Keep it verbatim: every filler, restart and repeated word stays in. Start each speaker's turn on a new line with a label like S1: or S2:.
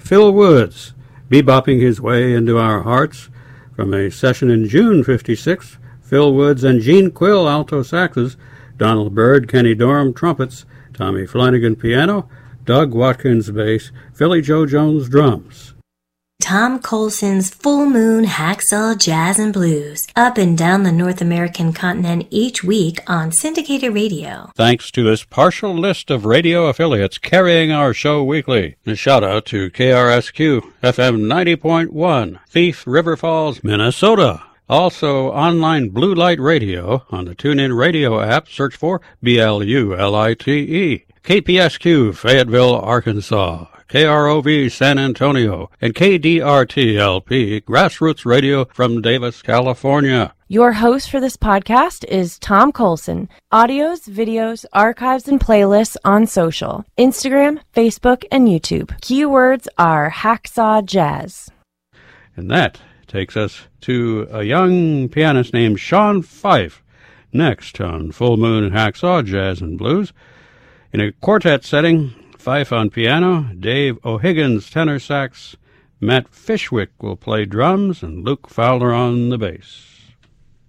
S1: Phil Woods, bebopping his way into our hearts from a session in June fifty-six. Phil Woods and Gene Quill, alto saxes, Donald Byrd, Kenny Dorham, trumpets, Tommy Flanagan, piano, Doug Watkins, bass, Philly Joe Jones, drums.
S2: Tom Colson's Full Moon Hacksaw Jazz and Blues, up and down the North American continent each week on syndicated radio.
S1: Thanks to this partial list of radio affiliates carrying our show weekly. A shout-out to K R S Q, F M ninety point one, Thief River Falls, Minnesota. Also, online Blue Light Radio on the TuneIn Radio app. Search for B L U L I T E. K P S Q, Fayetteville, Arkansas. K R O V San Antonio, and K D R T L P, Grassroots Radio from Davis, California.
S3: Your host for this podcast is Tom Colson. Audios, videos, archives, and playlists on social, Instagram, Facebook, and YouTube. Keywords are Hacksaw Jazz.
S1: And that takes us to a young pianist named Sean Fife, next on Full Moon Hacksaw Jazz and Blues. In a quartet setting, Fife on piano, Dave O'Higgins tenor sax, Matt Fishwick will play drums, and Luke Fowler on the bass.